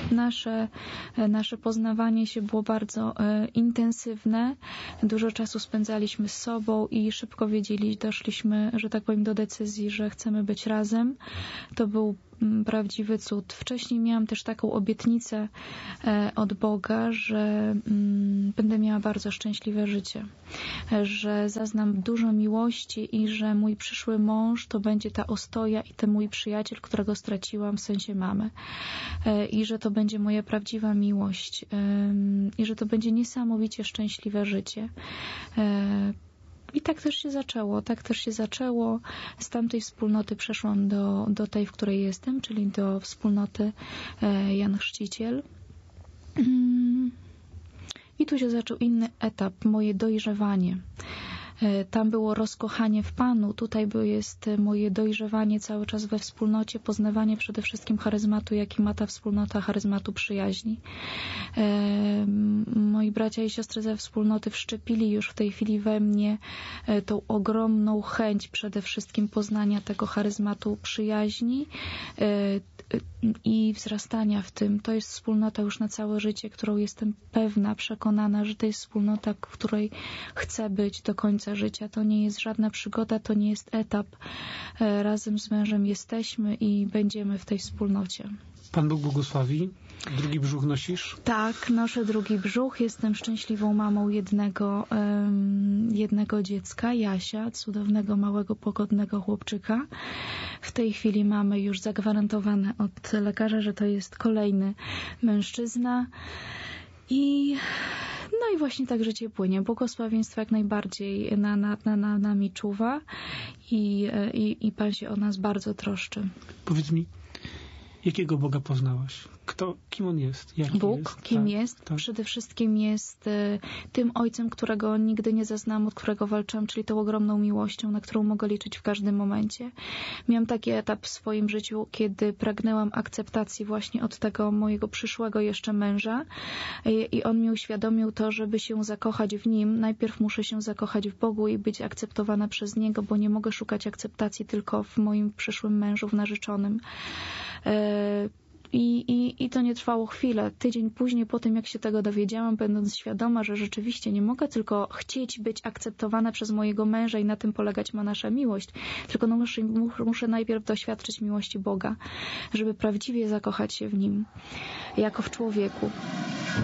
nasze poznawanie się było bardzo intensywne. Dużo czasu spędzaliśmy z sobą i szybko doszliśmy, że tak powiem, do decyzji, że chcemy być razem. To był prawdziwy cud. Wcześniej miałam też taką obietnicę od Boga, że będę miała bardzo szczęśliwe życie, że zaznam dużo miłości i że mój przyszły mąż to będzie ta ostoja i ten mój przyjaciel, którego straciłam, w sensie mamy. I że to będzie moja prawdziwa miłość i że to będzie niesamowicie szczęśliwe życie. I tak też się zaczęło. Z tamtej wspólnoty przeszłam do tej, w której jestem, czyli do wspólnoty Jan Chrzciciel. I tu się zaczął inny etap, moje dojrzewanie. Tam było rozkochanie w Panu, tutaj jest moje dojrzewanie cały czas we wspólnocie, poznawanie przede wszystkim charyzmatu, jaki ma ta wspólnota, charyzmatu przyjaźni. Moi bracia i siostry ze wspólnoty wszczepili już w tej chwili we mnie tą ogromną chęć przede wszystkim poznania tego charyzmatu przyjaźni i wzrastania w tym. To jest wspólnota już na całe życie, którą jestem pewna, przekonana, że to jest wspólnota, w której chcę być do końca życia. To nie jest żadna przygoda, to nie jest etap. Razem z mężem jesteśmy i będziemy w tej wspólnocie. Pan Bóg błogosławi. Drugi brzuch nosisz? Tak, noszę drugi brzuch. Jestem szczęśliwą mamą jednego dziecka, Jasia, cudownego, małego, pogodnego chłopczyka. W tej chwili mamy już zagwarantowane od lekarza, że to jest kolejny mężczyzna. I właśnie tak życie płynie. Błogosławieństwo jak najbardziej nad nami czuwa i Pan się o nas bardzo troszczy. Powiedz mi, jakiego Boga poznałaś? Kim On jest? Jaki Bóg, jest? kim tak, jest? Tak. Przede wszystkim jest tym Ojcem, którego nigdy nie zaznałam, od którego walczyłam, czyli tą ogromną miłością, na którą mogę liczyć w każdym momencie. Miałam taki etap w swoim życiu, kiedy pragnęłam akceptacji właśnie od tego mojego przyszłego jeszcze męża i on mi uświadomił to, żeby się zakochać w nim. Najpierw muszę się zakochać w Bogu i być akceptowana przez Niego, bo nie mogę szukać akceptacji tylko w moim przyszłym mężu, w narzeczonym. I to nie trwało chwilę. Tydzień później, po tym jak się tego dowiedziałam, będąc świadoma, że rzeczywiście nie mogę tylko chcieć być akceptowana przez mojego męża i na tym polegać ma nasza miłość, tylko muszę najpierw doświadczyć miłości Boga, żeby prawdziwie zakochać się w Nim, jako w człowieku.